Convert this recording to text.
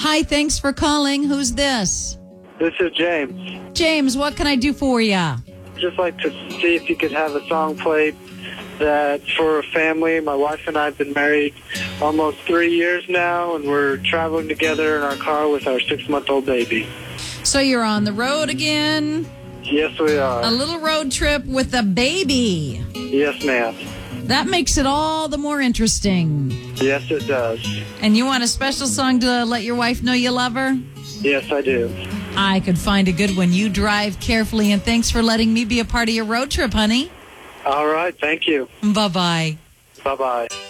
Hi, thanks for calling. Who's this? This is James. James, what can I do for you? Just like to see if you could have a song played that for a family. My wife and I have been married almost 3 years now, and we're traveling together in our car with our 6-month-old baby. So you're on the road again? Yes, we are. A little road trip with a baby. Yes, ma'am. That makes it all the more interesting. Yes, it does. And you want a special song to let your wife know you love her? Yes, I do. I could find a good one. You drive carefully, and thanks for letting me be a part of your road trip, honey. All right, thank you. Bye-bye. Bye-bye.